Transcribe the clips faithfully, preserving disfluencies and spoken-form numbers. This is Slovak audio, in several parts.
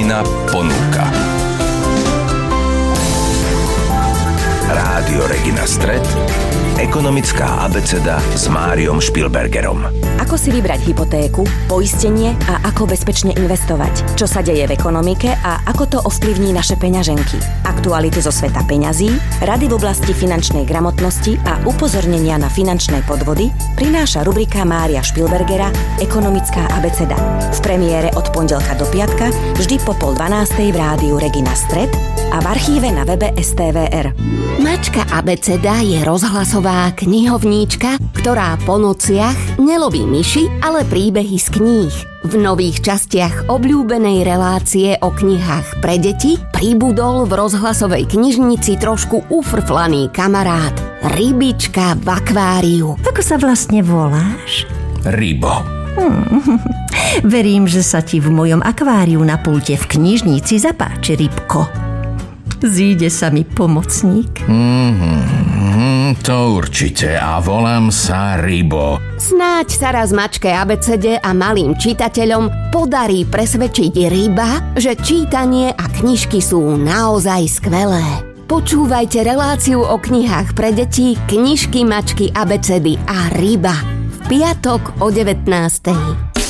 Rodina ponúka. Rádio Regina Stret, ekonomická abeceda s Máriom Špilbergerom. Ako si vybrať hypotéku, poistenie a ako bezpečne investovať? Čo sa deje v ekonomike a ako to ovplyvní naše peňaženky? Aktuality zo sveta peňazí, rady v oblasti finančnej gramotnosti a upozornenia na finančné podvody prináša rubrika Mária Špilbergera Ekonomická abeceda. V premiére od pondelka do piatka, vždy po pol dvanástej v rádiu Regina Stret a v archíve na webe es té vé er. Mačka abeceda je rozhlasová knihovníčka, ktorá po nociach neloví myši, ale príbehy z kníh. V nových častiach obľúbenej relácie o knihách pre deti pribudol v rozhlasovej knižnici trošku ufrflaný kamarát Rybička v akváriu. Ako sa vlastne voláš? Rybo. Hmm. Verím, že sa ti v mojom akváriu na pulte v knižnici zapáči, Rybko. Zíde sa mi pomocník. Mm-hmm, to určite. A volám sa Rybo. Snáď sa raz mačke abecede a malým čitateľom podarí presvedčiť Ryba, že čítanie a knižky sú naozaj skvelé. Počúvajte reláciu o knihách pre deti Knižky, mačky, abecedy a Ryba v piatok o devätnástej.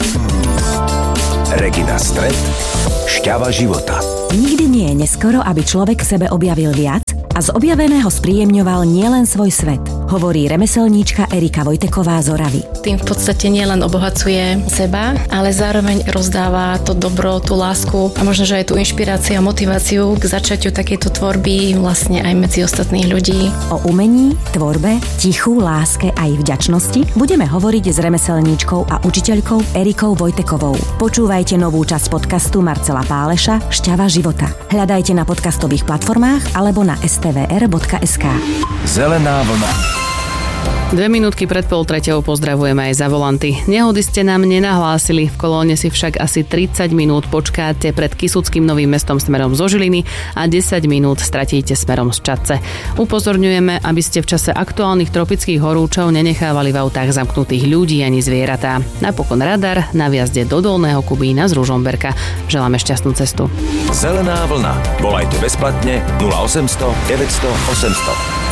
Regina Stret, šťava života. Nikdy nie je neskoro, aby človek v sebe objavil viac a z objaveného spríjemňoval nielen svoj svet, hovorí remeselníčka Erika Vojteková z Oravy. Tým v podstate nielen obohacuje seba, ale zároveň rozdáva to dobro, tú lásku a možno, že aj tú inšpiráciu a motiváciu k začaťu takejto tvorby vlastne aj medzi ostatných ľudí. O umení, tvorbe, tichu, láske a ich vďačnosti budeme hovoriť s remeselníčkou a učiteľkou Erikou Vojtekovou. Počúvajte novú časť podcastu Marcela Páleša Šťava života. Hľadajte na podcastových platformách alebo na es té vé er bodka es ká. Zelená vlna. Dve minútky pred pol treťou pozdravujeme aj za volanty. Nehody ste nám nenahlásili, v kolóne si však asi tridsať minút počkáte pred Kysuckým Novým Mestom smerom zo Žiliny a desať minút stratíte smerom z Čadce. Upozorňujeme, aby ste v čase aktuálnych tropických horúčov nenechávali v autách zamknutých ľudí ani zvieratá. Napokon radar na viazde do Dolného Kubína z Ružomberka. Želáme šťastnú cestu. Zelená vlna. Volajte bezplatne nula osemsto deväťsto osemsto.